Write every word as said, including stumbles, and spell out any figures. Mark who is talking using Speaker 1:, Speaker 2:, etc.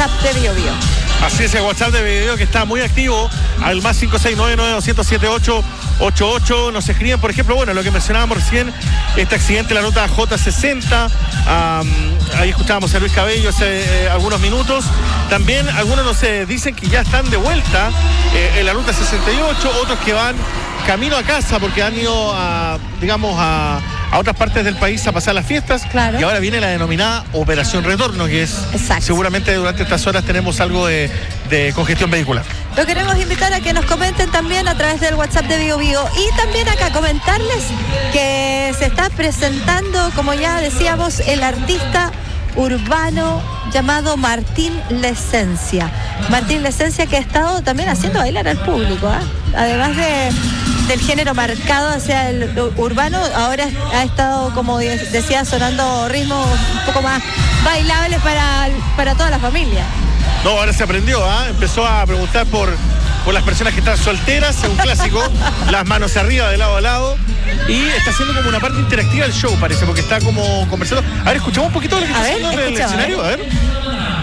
Speaker 1: WhatsApp de Bio Bio.
Speaker 2: Así es, el WhatsApp de Bio Bio que está muy activo, al más cinco seis nueve nueve dos siete ocho ocho ocho. Nos escriben, por ejemplo, bueno, lo que mencionábamos recién, este accidente, la ruta J sesenta. Um, ahí escuchábamos a Luis Cabello hace eh, algunos minutos. También algunos nos eh, dicen que ya están de vuelta eh, en la ruta sesenta y ocho, otros que van camino a casa porque han ido a, digamos, a, a otras partes del país a pasar las fiestas.
Speaker 1: Claro.
Speaker 2: Y ahora viene la denominada Operación Retorno, que es,
Speaker 1: exacto,
Speaker 2: seguramente durante estas horas tenemos algo de, de congestión vehicular.
Speaker 1: Lo queremos invitar a que nos comenten también a través del WhatsApp de Bio Bio. Y también acá comentarles que se está presentando, como ya decíamos, el artista urbano llamado Martín Lesencia. Martín Lesencia, que ha estado también haciendo bailar al público, ¿eh? Además de, del género marcado hacia el urbano, ahora ha estado, como decía, sonando ritmos un poco más bailables para, para toda la familia.
Speaker 2: No, ahora se aprendió, ¿eh? Empezó a preguntar por, por las personas que están solteras, es un clásico, las manos arriba, de lado a lado, y está haciendo como una parte interactiva del show, parece, porque está como conversando. A ver, escuchamos un poquito de lo que está haciendo en el escenario, a ver.